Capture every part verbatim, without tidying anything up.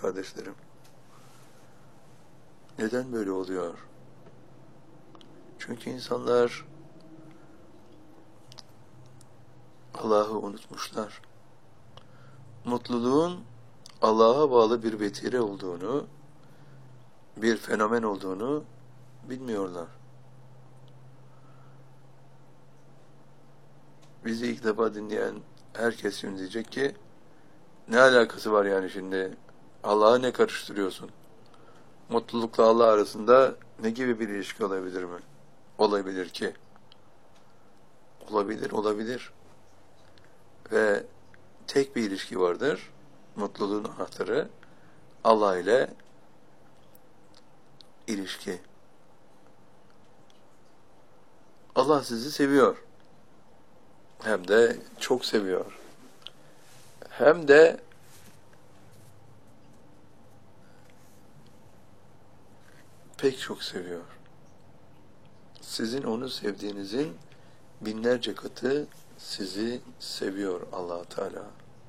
kardeşlerim. Neden böyle oluyor? Çünkü insanlar Allah'ı unutmuşlar. Mutluluğun Allah'a bağlı bir vetire olduğunu, bir fenomen olduğunu bilmiyorlar. Bizi ilk defa dinleyen herkes şimdi diyecek ki, ne alakası var yani şimdi? Allah'a ne karıştırıyorsun? Mutlulukla Allah arasında ne gibi bir ilişki olabilir mi? Olabilir ki. Olabilir, olabilir. Ve tek bir ilişki vardır. Mutluluğun anahtarı Allah ile ilişki. Allah sizi seviyor. Hem de çok seviyor. Hem de pek çok seviyor. Sizin onu sevdiğinizin binlerce katı sizi seviyor Allah Teala.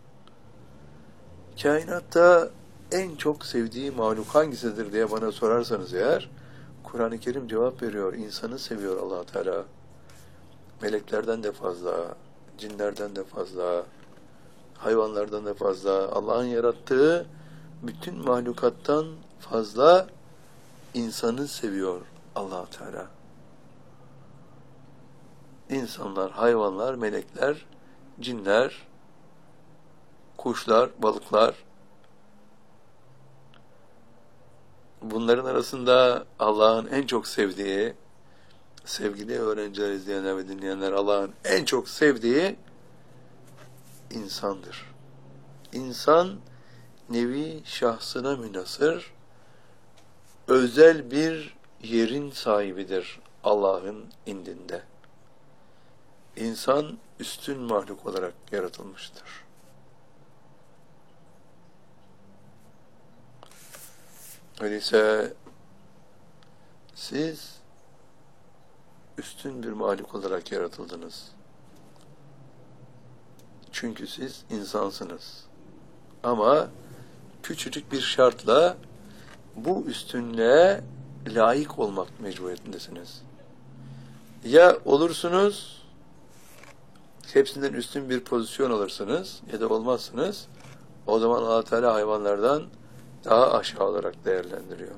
Kainatta en çok sevdiği mahluk hangisidir diye bana sorarsanız eğer, Kur'an-ı Kerim cevap veriyor. İnsanı seviyor Allah Teala. Meleklerden de fazla, cinlerden de fazla, hayvanlardan da fazla, Allah'ın yarattığı bütün mahlukattan fazla insanı seviyor Allah Teala. İnsanlar, hayvanlar, melekler, cinler, kuşlar, balıklar. Bunların arasında Allah'ın en çok sevdiği, sevgili öğrenciler, izleyenler ve dinleyenler, Allah'ın en çok sevdiği insandır. İnsan nevi şahsına münhasır, özel bir yerin sahibidir Allah'ın indinde. İnsan üstün mahluk olarak yaratılmıştır. Öyleyse siz üstün bir mahluk olarak yaratıldınız. Çünkü siz insansınız. Ama küçücük bir şartla bu üstünlüğe layık olmak mecburiyetindesiniz. Ya olursunuz, hepsinden üstün bir pozisyon alırsınız ya da olmazsınız. O zaman Allah Teala hayvanlardan daha aşağı olarak değerlendiriyor.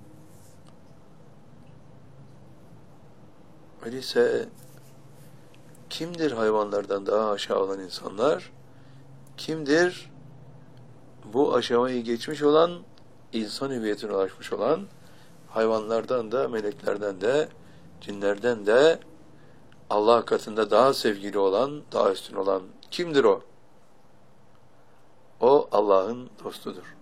Öyleyse kimdir hayvanlardan daha aşağı olan insanlar? Kimdir bu aşamayı geçmiş olan, insan hüviyetine ulaşmış olan, hayvanlardan da, meleklerden de, cinlerden de Allah katında daha sevgili olan, daha üstün olan kimdir o? O Allah'ın dostudur.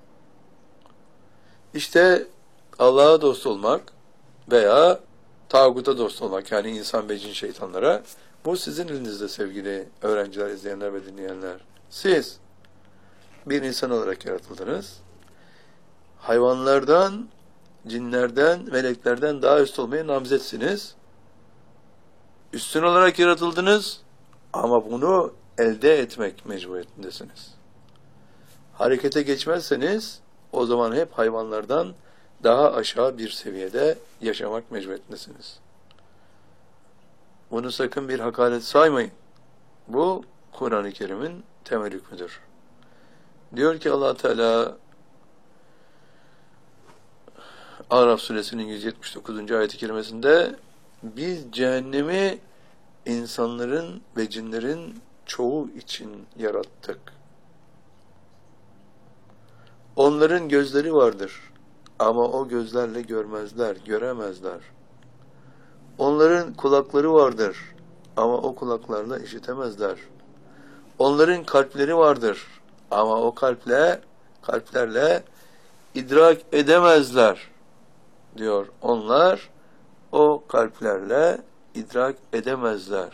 İşte Allah'a dost olmak veya tağuta dost olmak, yani insan ve cin şeytanlara, bu sizin elinizde sevgili öğrenciler, izleyenler ve dinleyenler. Siz bir insan olarak yaratıldınız. Hayvanlardan, cinlerden, meleklerden daha üst olmaya namzetsiniz. Üstün olarak yaratıldınız ama bunu elde etmek mecburiyetindesiniz. Harekete geçmezseniz o zaman hep hayvanlardan daha aşağı bir seviyede yaşamak mecburiyetindesiniz. Bunu sakın bir hakaret saymayın. Bu Kur'an-ı Kerim'in temel hükmüdür. Diyor ki Allah Teala Araf suresinin yüz yetmiş dokuzuncu ayet-i kerimesinde, biz cehennemi insanların ve cinlerin çoğu için yarattık. Onların gözleri vardır ama o gözlerle görmezler, göremezler. Onların kulakları vardır ama o kulaklarla işitemezler. Onların kalpleri vardır ama o kalple, kalplerle idrak edemezler, diyor. Onlar o kalplerle idrak edemezler.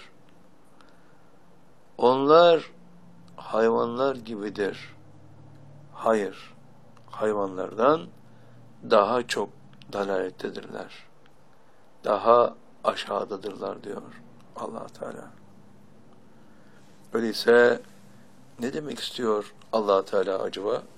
Onlar hayvanlar gibidir. Hayır, hayvanlardan daha çok dalalettedirler. Daha aşağıdadırlar, diyor Allah Teala. Öyleyse ne demek istiyor Allah Teala acaba?